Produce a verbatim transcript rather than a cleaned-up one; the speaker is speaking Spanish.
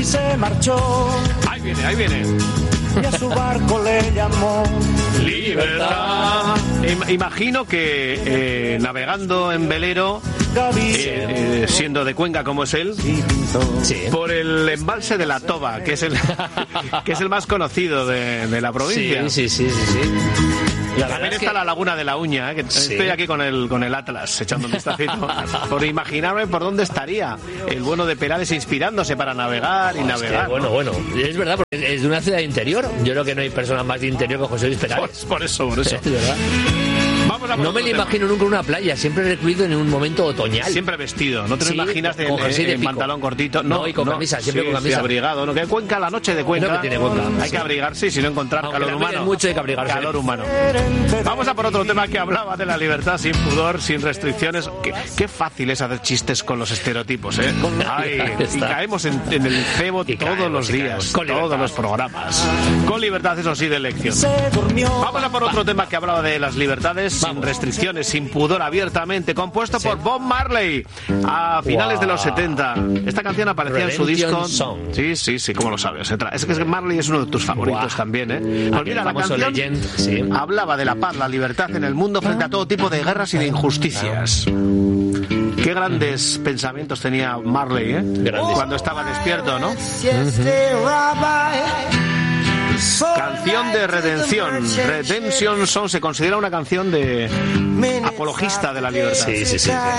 Se marchó. Ahí viene, ahí viene. Y a su barco le llamó Libertad. Imagino que eh, navegando en velero, eh, eh, siendo de Cuenca como es él, sí, por el embalse de la Toba, que es el que es el más conocido de, de la provincia. Sí, sí, sí, sí, sí. La También está que... la Laguna de la Uña, ¿eh? Que sí. Estoy aquí con el con el Atlas echando un vistacito por imaginarme por dónde estaría el bueno de Perales inspirándose para navegar y navegar. Es que, bueno, ¿no? bueno, es verdad, porque es de una ciudad interior. Yo creo que no hay persona más de interior que José Luis Perales. Por, por eso, por eso. Es verdad. Vamos a no me lo imagino nunca en una playa, siempre recluido en un momento otoñal. Siempre vestido, no te sí, lo imaginas de, con en, en pantalón cortito. No, no y con no, camisa, siempre sí, con camisa. Sí, abrigado, ¿no? Que Cuenca, la noche de Cuenca. No, que tiene Cuenca, hay sí. que abrigarse y si no encontrar Aunque calor humano. mucho hay que abrigarse. Calor humano. Vamos a por otro tema que hablaba de la libertad sin pudor, sin restricciones. Qué, qué fácil es hacer chistes con los estereotipos, ¿eh? Ay, y caemos en, en el cebo y todos caemos, los días, todos libertad. Los programas. Con libertad, eso sí, de elección. Vamos a por otro tema que hablaba de las libertades Vamos. sin restricciones, sin pudor, abiertamente, compuesto sí. por Bob Marley a finales wow. de los setenta. Esta canción aparecía Redemption en su disco. Song. Sí, sí, sí, ¿cómo lo sabes? Es que Marley es uno de tus favoritos wow. también, ¿eh? Pues mira, la canción Legend, sí. hablaba de la paz, la libertad en el mundo frente a todo tipo de guerras y de injusticias. Qué grandes pensamientos tenía Marley, ¿eh? Grandes. Cuando estaba despierto, ¿no? Uh-huh. Canción de redención. Redemption Song se considera una canción de apologista de la libertad. Sí, sí, sí. sí.